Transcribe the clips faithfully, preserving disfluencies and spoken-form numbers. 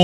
O,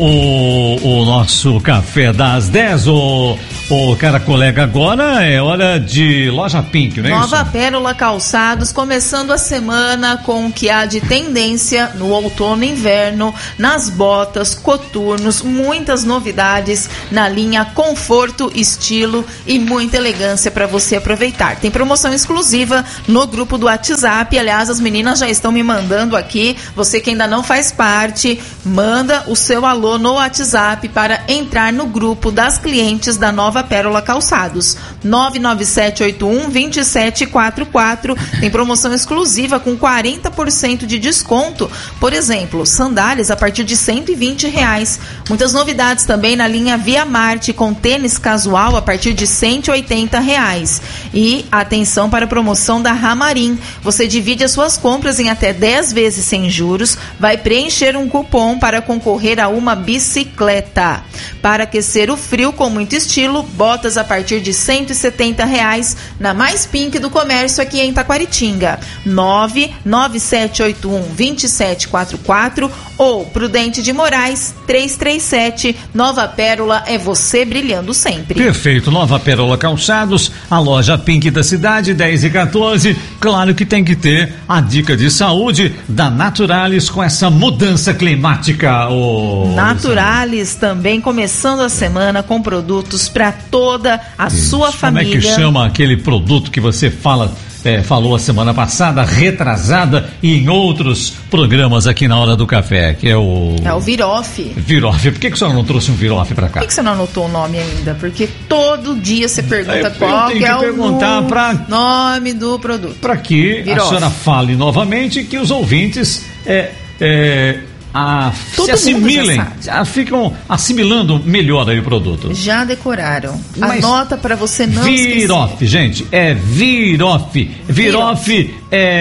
o, o nosso café das dez, o, o cara colega, agora é hora de Loja Pink, não é Nova isso? Pérola Calçados, começando a semana com o que há de tendência no outono e inverno, nas botas, coturnos, muitas novidades na linha conforto, estilo e muita elegância para você aproveitar. Tem promoção exclusiva no grupo do WhatsApp, aliás, as meninas já estão me mandando aqui, você que ainda não faz parte, manda o seu alô no WhatsApp para entrar no grupo das clientes da Nova Pérola Calçados. nove nove sete oito um dois sete quatro quatro. Tem promoção exclusiva com quarenta por cento de desconto. Por exemplo, sandálias a partir de cento e vinte reais. Muitas novidades também na linha Via Marte com tênis casual a partir de cento e oitenta reais. E atenção para a promoção da Ramarim. Você divide as suas compras em até dez vezes sem juros, vai preencher um cupom para concorrer a uma bicicleta. Para aquecer o frio com muito estilo, botas a partir de cento e setenta reais na mais pink do comércio aqui em Taquaritinga. nove nove sete oito um dois sete quatro quatro ou Prudente de Moraes trezentos e trinta e sete. Nova Pérola é você brilhando sempre. Perfeito, Nova Pérola Calçados, a loja Pink da cidade, dez e quatorze. Claro que tem que ter a dica de saúde da Naturalis com essa mudança climática. Oh, Naturalis também começando a semana com produtos para toda a Isso. sua família. Como é que chama aquele produto que você fala, é, falou a semana passada, retrasada e em outros programas aqui na Hora do Café, que é o... É o Viroff. Viroff. Por que, que você não trouxe um Viroff para cá? Por que, que você não anotou o nome ainda? Porque todo dia você pergunta eu, qual eu que é o pra... nome do produto. Para que Viroff. A senhora fale novamente que os ouvintes... É, é, A, se assimilem, já ficam assimilando melhor aí o produto. Já decoraram. Mas anota para você não Viroff, esquecer. Gente, é Viroff. Viroff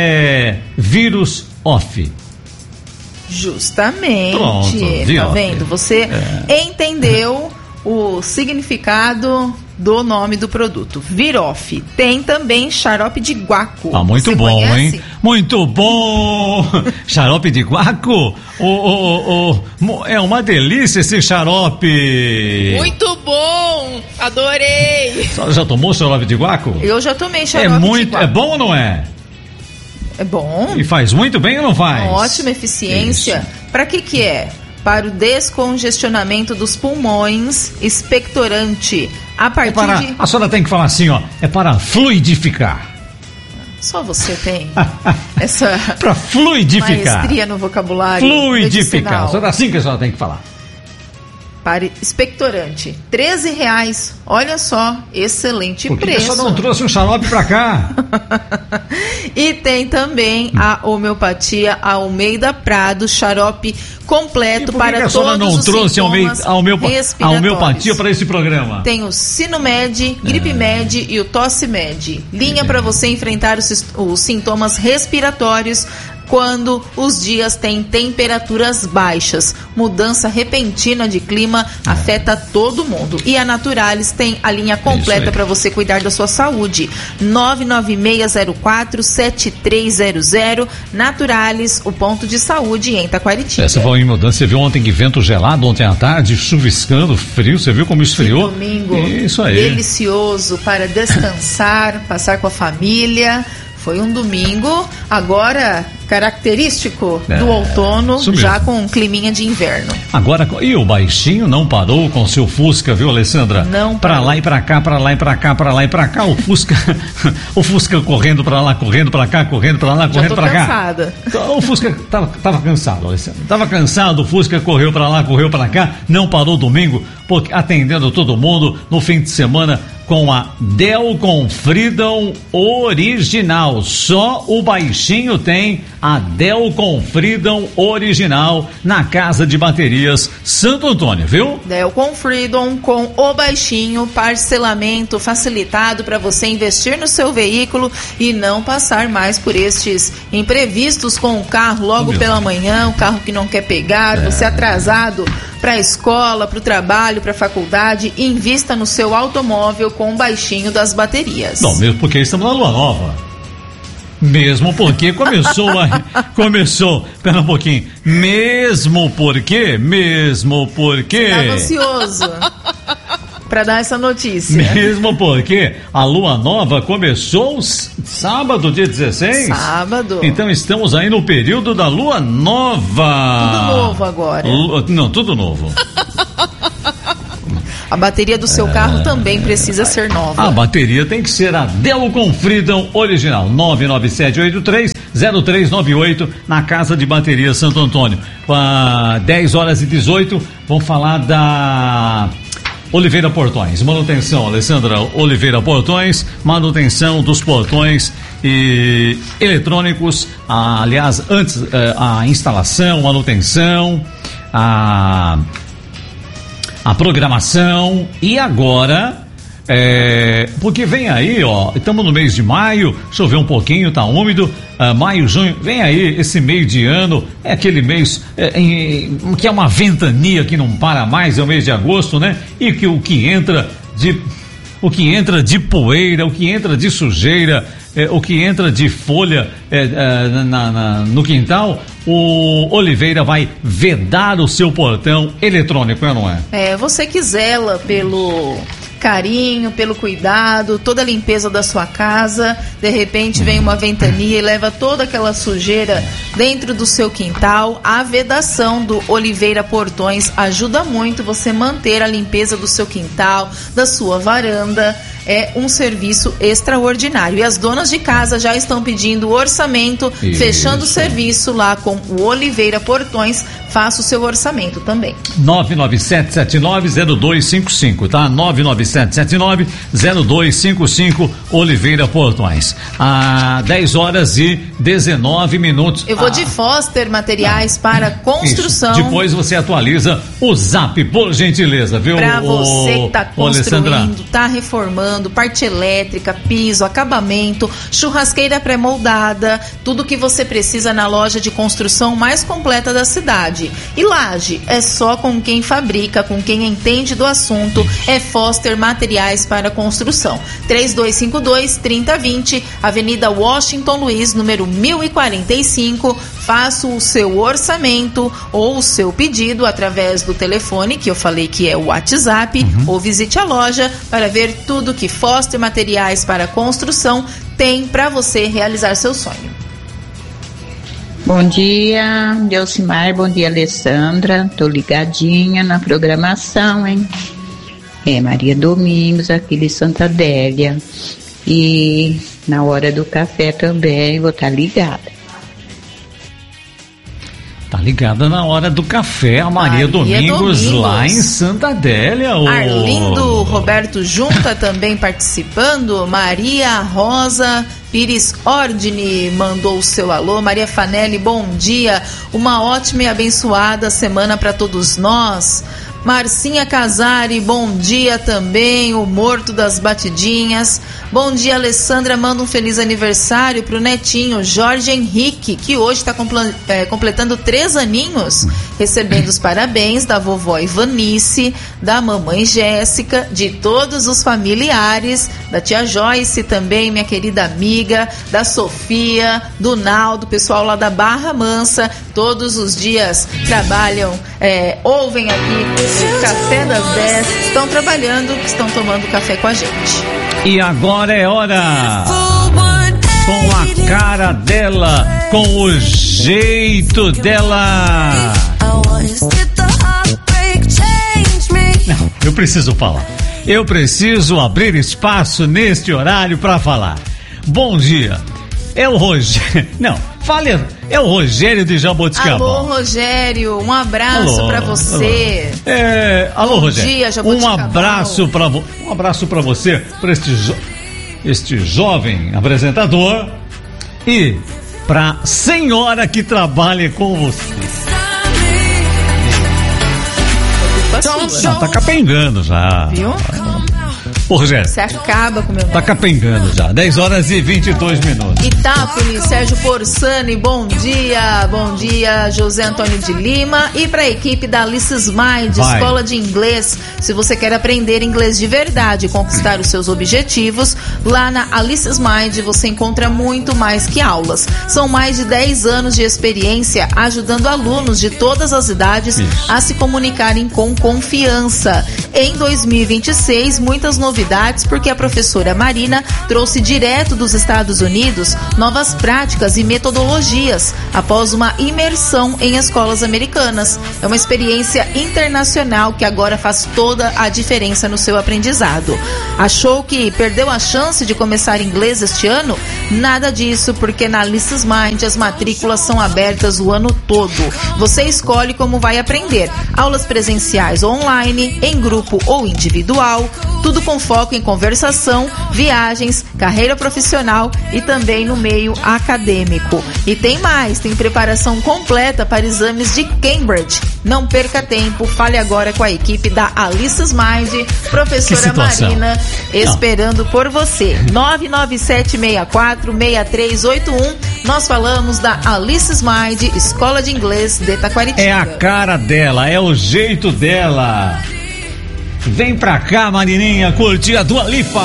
é vírus off. Justamente. Pronto, tá vendo? Você é. entendeu o significado do nome do produto. Viroff. Tem também xarope de guaco. Ah, muito Você bom, conhece? hein? Muito bom! Xarope de guaco? Oh, oh, oh, é uma delícia esse xarope! Muito bom! Adorei! A senhora já tomou xarope de guaco? Eu já tomei xarope é muito, de guaco. É bom ou não é? É bom. E faz muito bem ou não faz? Ótima eficiência. Para que que é? Para o descongestionamento dos pulmões, expectorante. A partir é para, de... A senhora tem que falar assim, ó, é para fluidificar. Só você tem essa para fluidificar. maestria no vocabulário Fluidificar. medicinal. Só assim que a senhora tem que falar. Para expectorante, treze reais. Olha só, excelente Por que preço. Por que não trouxe um xarope para cá? E tem também a homeopatia Almeida Prado, xarope completo para todos os sintomas. Por que a senhora não trouxe a, homeop- a homeopatia para esse programa? Tem o Sinumed, Gripe Med e o Tosse Med. Linha para você enfrentar os, os sintomas respiratórios quando os dias têm temperaturas baixas. Mudança repentina de clima afeta todo mundo. E a Naturalis tem a linha completa para você cuidar da sua saúde. nove nove seis zero quatro sete três zero zero. Naturalis, o ponto de saúde em Taquaritinga. Essa foi em mudança. Você viu ontem que vento gelado, ontem à tarde, chuviscando, frio. Você viu como esfriou? Que domingo. Isso aí. Delicioso para descansar, passar com a família. Foi um domingo, agora característico é, do outono, já com um climinha de inverno. Agora, e o baixinho não parou com seu Fusca, viu, Alessandra? Não Pra parou. lá e pra cá, pra lá e pra cá, pra lá e pra cá, o Fusca, o Fusca correndo pra lá, correndo pra cá, correndo pra lá, já correndo tô pra cansada. cá. O Fusca tava, tava cansado, Alessandra. Tava cansado, o Fusca correu pra lá, correu pra cá, não parou domingo, porque atendendo todo mundo no fim de semana com a Delcon Freedom original. Só o baixinho tem a Delcon Freedom original na Casa de Baterias Santo Antônio, viu? Delcon Freedom com o baixinho, parcelamento facilitado para você investir no seu veículo e não passar mais por estes imprevistos com o carro logo pela manhã, o carro que não quer pegar, é. você atrasado para a escola, para o trabalho, para a faculdade. Invista no seu automóvel com o baixinho das baterias. Não, mesmo porque estamos na lua nova. Mesmo porque começou a, começou, pera um pouquinho, mesmo porque, mesmo porque... Estava ansioso para dar essa notícia. Mesmo porque a lua nova começou sábado, dia dezesseis. Sábado. Então estamos aí no período da lua nova. Tudo novo agora. Lu, não, tudo novo. A bateria do seu carro também precisa ser nova. A bateria tem que ser a Delcom Freedom original. nove nove sete oito três zero três nove oito na Casa de Bateria Santo Antônio. Ah, dez horas e dezoito, vamos falar da Oliveira Portões. Manutenção, Alessandra Oliveira Portões, manutenção dos portões e eletrônicos. Ah, aliás, antes eh, a instalação, manutenção, a a programação e agora, é, porque vem aí, ó, estamos no mês de maio, choveu um pouquinho, tá úmido, uh, maio, junho, vem aí esse meio de ano, é aquele mês é, em, que é uma ventania que não para mais, é o mês de agosto, né? E que o que entra de, o que entra de poeira, o que entra de sujeira, é, o que entra de folha é, é, na, na, no quintal, o Oliveira vai vedar o seu portão eletrônico, é ou não é? É, você que zela pelo carinho, pelo cuidado, toda a limpeza da sua casa, de repente vem uma ventania e leva toda aquela sujeira dentro do seu quintal. A vedação do Oliveira Portões ajuda muito você manter a limpeza do seu quintal, da sua varanda. É um serviço extraordinário. E as donas de casa já estão pedindo orçamento, Isso. fechando o serviço lá com o Oliveira Portões. Faça o seu orçamento também. nove nove sete sete nove zero dois cinco cinco, tá? nove nove sete sete nove zero dois cinco cinco, Oliveira Portões. Ah, dez horas e dezenove minutos. Eu vou ah. de Foster Materiais ah. para construção. Isso. Depois você atualiza o zap, por gentileza, viu? Para você que está construindo, Alessandra. está reformando, parte elétrica, piso, acabamento, churrasqueira pré-moldada, tudo que você precisa na loja de construção mais completa da cidade. E Laje é só com quem fabrica, com quem entende do assunto, é Foster Materiais para Construção. três dois cinco dois, três zero dois zero, Avenida Washington Luiz, número mil e quarenta e cinco. Faça o seu orçamento ou o seu pedido através do telefone, que eu falei que é o WhatsApp, uhum. ou visite a loja para ver tudo que Foster Materiais para Construção tem para você realizar seu sonho. Bom dia, Delcimar, bom dia, Alessandra, tô ligadinha na programação, hein? É Maria Domingos, aqui de Santa Adélia, e na hora do café também vou estar ligada. Tá ligada na hora do café, a Maria, Maria Domingos, Domingos, lá em Santa Adélia. Oh. Arlindo Roberto Junta também participando, Maria Rosa Pires Ordini mandou o seu alô. Maria Fanelli, bom dia, uma ótima e abençoada semana para todos nós. Marcinha Casari, bom dia também, o morto das batidinhas. Bom dia, Alessandra, manda um feliz aniversário pro netinho Jorge Henrique, que hoje está compl- é, completando três aninhos, recebendo os parabéns da vovó Ivanice, da mamãe Jéssica, de todos os familiares, da tia Joyce também, minha querida amiga, da Sofia, do Naldo, pessoal lá da Barra Mansa, todos os dias trabalham, é, ouvem aqui o Café das dez, estão trabalhando, estão tomando café com a gente. E agora é hora, com a cara dela, com o jeito dela. Não, eu preciso falar. Eu preciso abrir espaço neste horário para falar. Bom dia. É o Rogério. Não, fale. É o Rogério de Jaboticabal. Alô, Rogério, um abraço para você. Alô, é, alô Bom Rogério. dia, Jaboticabal. Um abraço para vo... um abraço para você, para este, jo... este jovem apresentador e para senhora que trabalha com você. Não, tá capengando já. Viu? Ô, Rogério. Você acaba com o meu nome. Tá capengando já. dez horas e vinte e dois minutos. Itápolis, Sérgio Porsani, bom dia. Bom dia, José Antônio de Lima. E para a equipe da Alice's Mind, Vai. Escola de Inglês. Se você quer aprender inglês de verdade e conquistar os seus objetivos, lá na Alice's Mind você encontra muito mais que aulas. São mais de dez anos de experiência ajudando alunos de todas as idades Isso. a se comunicarem com confiança. Em dois mil e vinte e seis, muitas novidades, porque a professora Marina trouxe direto dos Estados Unidos novas práticas e metodologias após uma imersão em escolas americanas. É uma experiência internacional que agora faz toda a diferença no seu aprendizado. Achou que perdeu a chance de começar inglês este ano? Nada disso, porque na Alice's Mind as matrículas são abertas o ano todo. Você escolhe como vai aprender. Aulas presenciais ou online, em grupo ou individual, tudo com foco em conversação, viagens, carreira profissional e também no meio acadêmico. E tem mais, tem preparação completa para exames de Cambridge. Não perca tempo, fale agora com a equipe da Alice's Mind, professora Marina, esperando Não. por você. nove nove sete seis quatro seis três oito um. Nós falamos da Alice's Mind, Escola de Inglês de Taquaritinga. É a cara dela, é o jeito dela. Vem pra cá, Marininha, curtir a Dua Lipa.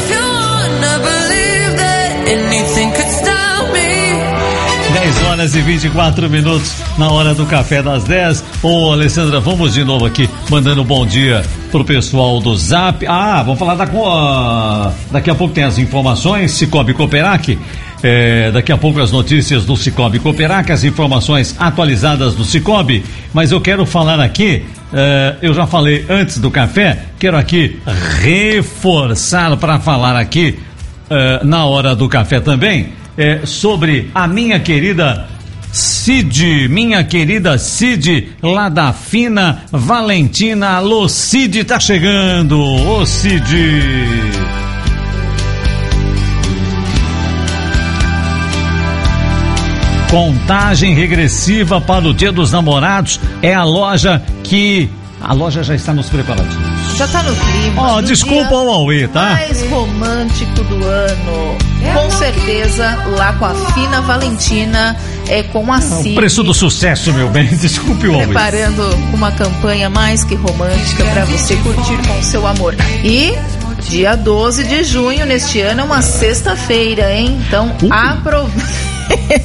dez horas e vinte e quatro minutos na hora do café das dez. Ô, Alessandra, vamos de novo aqui, mandando um bom dia pro pessoal do Zap. Ah, vamos falar da... Uh, daqui a pouco tem as informações, Cicobi Cooperac. É, daqui a pouco as notícias do Cicobi Cooperac, as informações atualizadas do Cicobi. Mas eu quero falar aqui, uh, eu já falei antes do café, quero aqui reforçar para falar aqui uh, na hora do café também, é, sobre a minha querida Cid, minha querida Cid, lá da Fina Valentina. Alô, Cid, tá chegando. Ô, Cid. Contagem regressiva para o Dia dos Namorados. É a loja que... A loja já está nos preparativos. Já tá no clima. Ó, oh, desculpa o Huawei, tá? Mais romântico do ano. Com certeza, lá com a Fina Valentina, é com a Cid. O preço do sucesso, meu bem. Desculpe o Huawei. Preparando uma campanha mais que romântica para você curtir com o seu amor. E dia doze de junho, neste ano, é uma sexta-feira, hein? Então, uh. aproveite.